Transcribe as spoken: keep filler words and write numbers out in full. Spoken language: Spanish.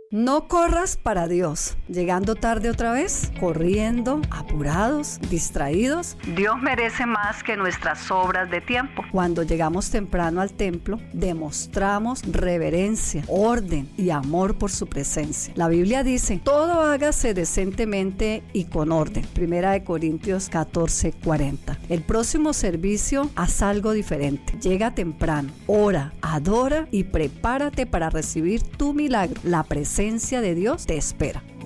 No corras para Dios, llegando tarde otra vez, corriendo, apurados, distraídos. Dios merece más que nuestras obras de tiempo. Cuando llegamos temprano al templo, demostramos reverencia, orden y amor por su presencia. La Biblia dice, todo hágase decentemente y con orden. Primera de Corintios catorce, cuarenta. El próximo servicio, haz algo diferente. Llega temprano, ora, adora y prepárate para recibir tu milagro. La presencia La presencia de Dios te espera.